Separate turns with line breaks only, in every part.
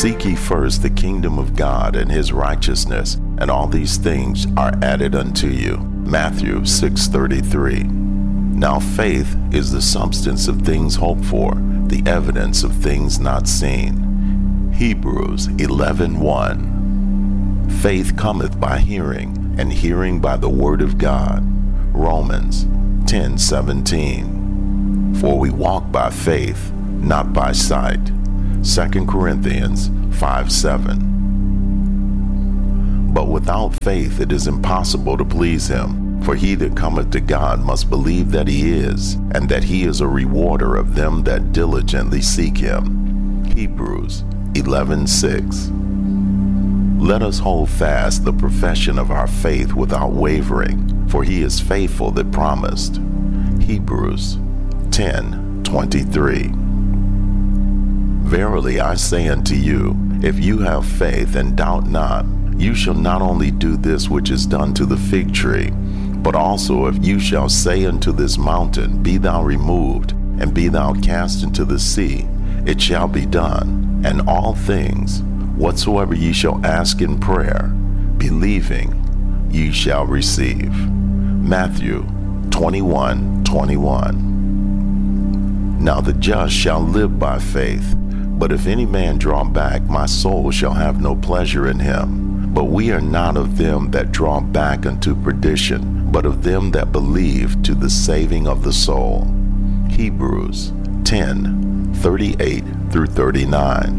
Seek ye first the kingdom of God and his righteousness, and all these things are added unto you. Matthew 6:33. Now faith is the substance of things hoped for, the evidence of things not seen. Hebrews 11:1. Faith cometh by hearing, and hearing by the word of God. Romans 10:17. For we walk by faith, not by sight. 2 Corinthians 5:7. But without faith it is impossible to please him. For he that cometh to God must believe that he is, and that he is a rewarder of them that diligently seek him. Hebrews 11:6. Let us hold fast the profession of our faith without wavering, for he is faithful that promised. Hebrews 10:23. Verily I say unto you, if you have faith and doubt not, you shall not only do this which is done to the fig tree, but also if you shall say unto this mountain, Be thou removed, and be thou cast into the sea, it shall be done. And all things, whatsoever ye shall ask in prayer, believing, ye shall receive. Matthew 21:21. Now the just shall live by faith. But if any man draw back, my soul shall have no pleasure in him. But we are not of them that draw back unto perdition, but of them that believe to the saving of the soul. Hebrews 10:38-39.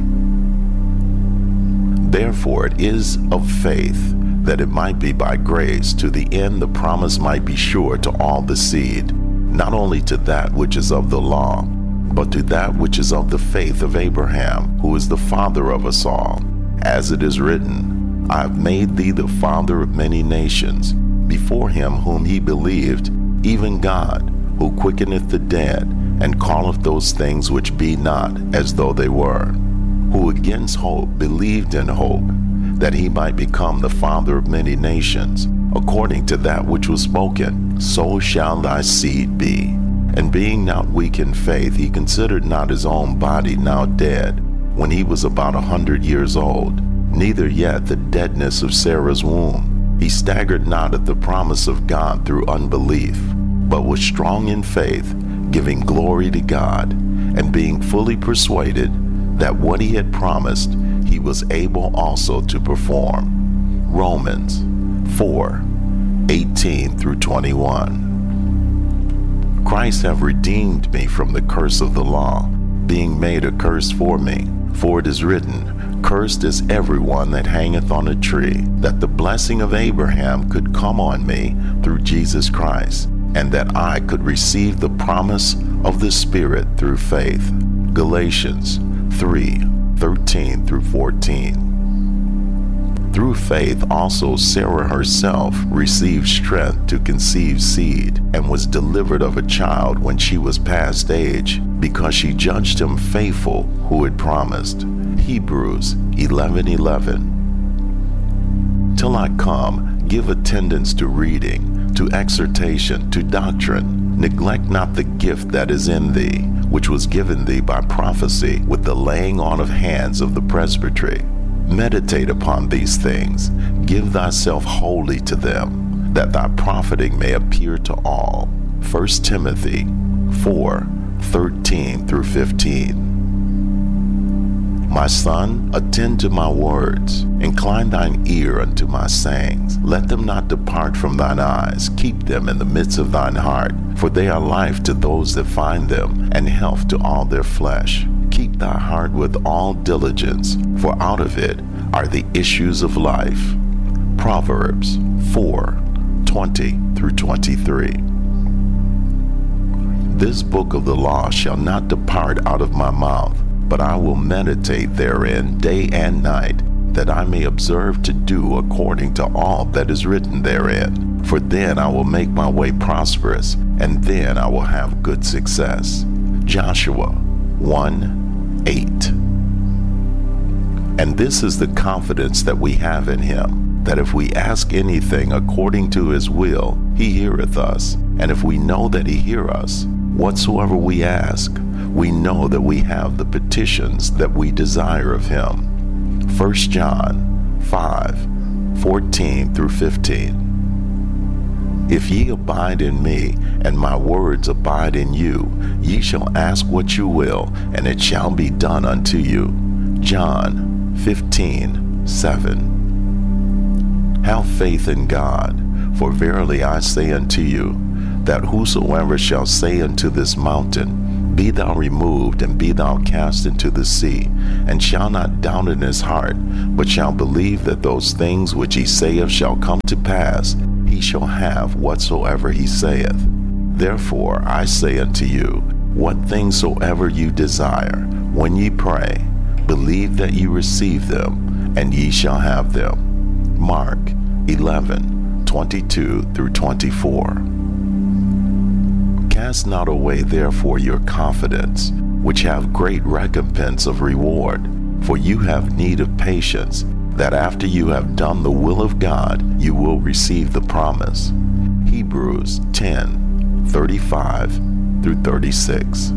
Therefore it is of faith, that it might be by grace, to the end the promise might be sure to all the seed, not only to that which is of the law, but to that which is of the faith of Abraham, who is the father of us all. As it is written, I have made thee the father of many nations, before him whom he believed, even God, who quickeneth the dead, and calleth those things which be not as though they were, who against hope believed in hope, that he might become the father of many nations, according to that which was spoken, so shall thy seed be. And being not weak in faith, he considered not his own body now dead, when he was about 100 years old, neither yet the deadness of Sarah's womb. He staggered not at the promise of God through unbelief, but was strong in faith, giving glory to God, and being fully persuaded that what he had promised, he was able also to perform. Romans 4:18-21. Christ hath redeemed me from the curse of the law, being made a curse for me. For it is written, Cursed is everyone that hangeth on a tree, that the blessing of Abraham could come on me through Jesus Christ, and that I could receive the promise of the Spirit through faith. Galatians 3:13-14. Through faith also Sarah herself received strength to conceive seed, and was delivered of a child when she was past age, because she judged him faithful who had promised. Hebrews 11:11. Till I come, give attendance to reading, to exhortation, to doctrine. Neglect not the gift that is in thee, which was given thee by prophecy with the laying on of hands of the presbytery. Meditate upon these things, give thyself wholly to them, that thy profiting may appear to all. 1 Timothy 4:13-15. My son, attend to my words, incline thine ear unto my sayings. Let them not depart from thine eyes, keep them in the midst of thine heart, for they are life to those that find them, and health to all their flesh. Keep thy heart with all diligence, for out of it are the issues of life. Proverbs 4:20-23. This book of the law shall not depart out of my mouth, but I will meditate therein day and night, that I may observe to do according to all that is written therein. For then I will make my way prosperous, and then I will have good success. Joshua 1:8. And this is the confidence that we have in him, that if we ask anything according to his will, he heareth us. And if we know that he hear us, whatsoever we ask, we know that we have the petitions that we desire of him. 1 John 5:14 through 15. If ye abide in me, and my words abide in you, ye shall ask what you will, and it shall be done unto you. John 15:7. Have faith in God, for verily I say unto you, that whosoever shall say unto this mountain, Be thou removed, and be thou cast into the sea, and shall not doubt in his heart, but shall believe that those things which he saith shall come to pass, he shall have whatsoever he saith. Therefore I say unto you, what things soever you desire, when ye pray, believe that ye receive them, and ye shall have them. Mark 11:22 through 24. Cast not away therefore your confidence, which have great recompense of reward, for you have need of patience, that after you have done the will of God, you will receive the promise. Hebrews 10:35 through 36.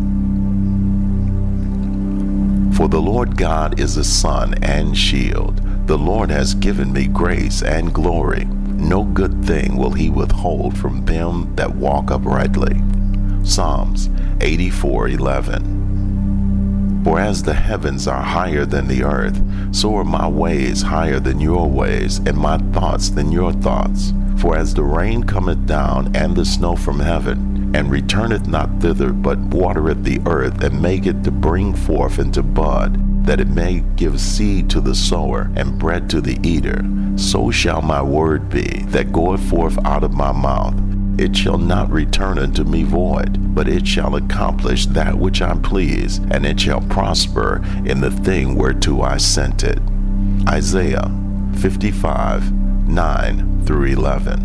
For the Lord God is a sun and shield. The Lord has given me grace and glory. No good thing will he withhold from them that walk uprightly. Psalms 84:11. For as the heavens are higher than the earth, so are my ways higher than your ways, and my thoughts than your thoughts. For as the rain cometh down, and the snow from heaven, and returneth not thither, but watereth the earth, and maketh to bring forth and to bud, that it may give seed to the sower, and bread to the eater, so shall my word be that goeth forth out of my mouth. It shall not return unto me void, but it shall accomplish that which I please, and it shall prosper in the thing whereto I sent it. Isaiah 55:9 through 11.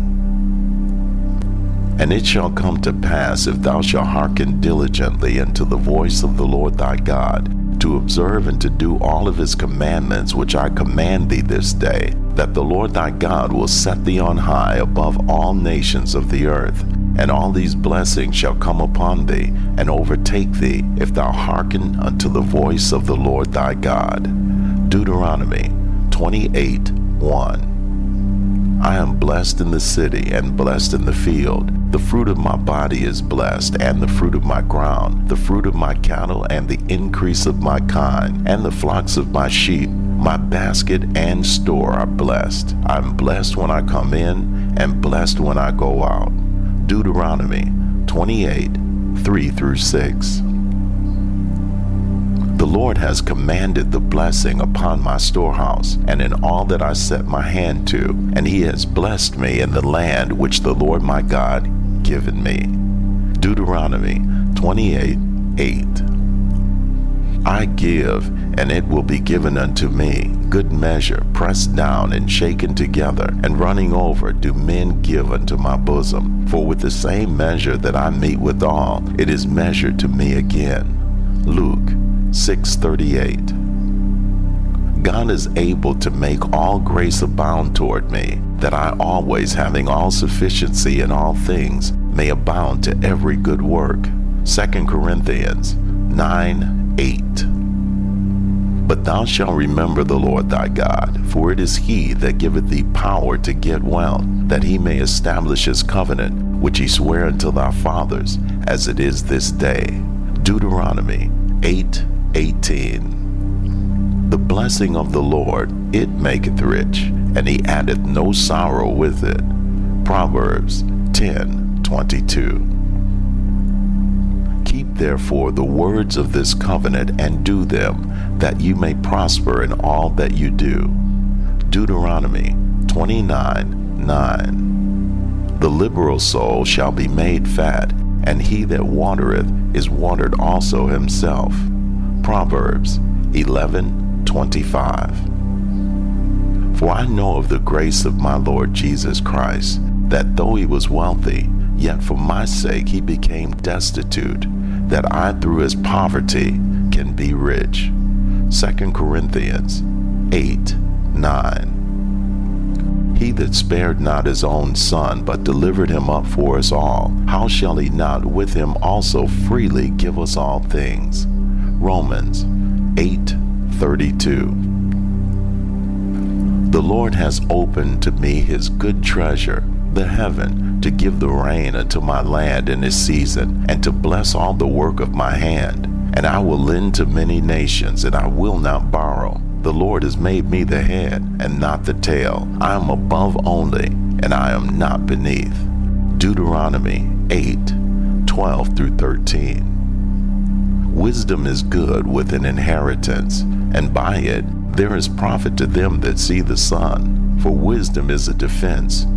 And it shall come to pass, if thou shalt hearken diligently unto the voice of the Lord thy God, to observe and to do all of his commandments which I command thee this day, that the Lord thy God will set thee on high above all nations of the earth. And all these blessings shall come upon thee, and overtake thee, if thou hearken unto the voice of the Lord thy God. Deuteronomy 28:1. I am blessed in the city, and blessed in the field. The fruit of my body is blessed, and the fruit of my ground, the fruit of my cattle, and the increase of my kind, and the flocks of my sheep. My basket and store are blessed. I am blessed when I come in, and blessed when I go out. Deuteronomy 28:3 through 6. The Lord has commanded the blessing upon my storehouse, and in all that I set my hand to, and he has blessed me in the land which the Lord my God given me. Deuteronomy 28:8. I give, and it will be given unto me, good measure, pressed down and shaken together, and running over, do men give unto my bosom. For with the same measure that I meet withal, it is measured to me again. Luke 6:38. God is able to make all grace abound toward me, that I always, having all sufficiency in all things, may abound to every good work. 2 Corinthians 9:8. But thou shalt remember the Lord thy God, for it is he that giveth thee power to get wealth, that he may establish his covenant, which he sware unto thy fathers, as it is this day. Deuteronomy 8:18. The blessing of the Lord, it maketh rich, and he addeth no sorrow with it. Proverbs 10:22. Keep therefore the words of this covenant, and do them, that you may prosper in all that you do. Deuteronomy 29:9. The liberal soul shall be made fat, and he that watereth is watered also himself. Proverbs 11:25. For I know of the grace of my Lord Jesus Christ, that though he was wealthy, yet for my sake he became destitute, that I through his poverty can be rich. 2 Corinthians 8:9. He that spared not his own son, but delivered him up for us all, how shall he not with him also freely give us all things? Romans 8:32. The Lord has opened to me his good treasure, the heaven, to give the rain unto my land in its season, and to bless all the work of my hand. And I will lend to many nations, and I will not borrow. The Lord has made me the head and not the tail. I am above only, and I am not beneath. Deuteronomy 8:12-13. Wisdom is good with an inheritance, and by it there is profit to them that see the sun. For wisdom is a defense,